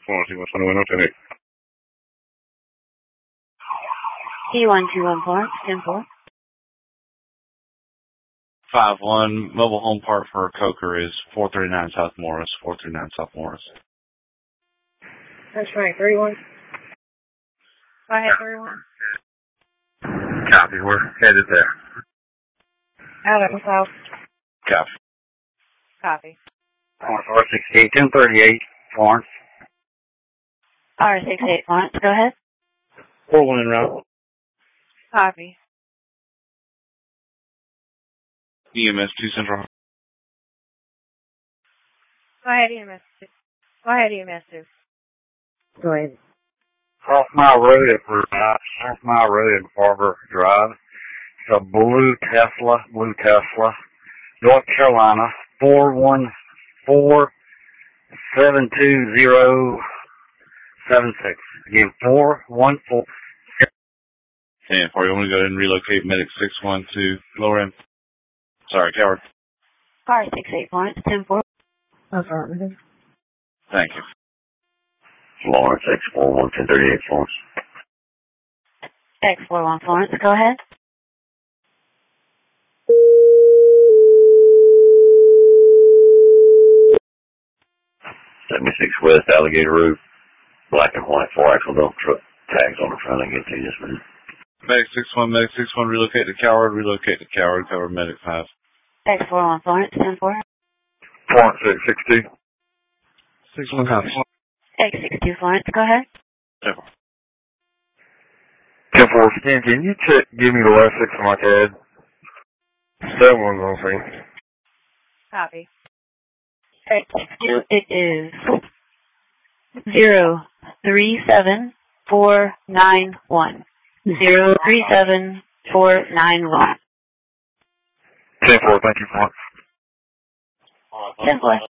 E121 Florence, 10-4. 5-1, mobile home park for Coker is 439 South Morris, 439 South Morris. That's right, 31. Go ahead, 31. Copy, we're headed there. Out of the south. Copy. Copy. R68, 1038, Florence. R68 Florence, go ahead. 41 en route. Copy. EMS 2 Central. Go ahead, EMS 2. Go ahead, EMS 2. Go ahead. Half mile road at Barber Drive. It's a blue Tesla, North Carolina, 414-720-76. Again, 414. 10-4, you want me to go ahead and relocate medic 612, lower end. Sorry, Coward. R68 Florence, 10-4. Affirmative. Thank you. Florence, X41, 1038, Florence. X41 Florence, go ahead. 76 West Alligator Road, black and white 4-axle dump truck, tags on the front. I get to you just a minute. Medic 61, relocate to Coward, cover medic 5. X41 Florence, 10-4. Florence, X62. 61 copies. X62 Florence, go ahead. 10-4. 10-4, can you give me the last 6 of my CAD? 7 one's on scene. Copy. X62, it is 037491. 037491. 10-4, thank you, Florence. 10-4.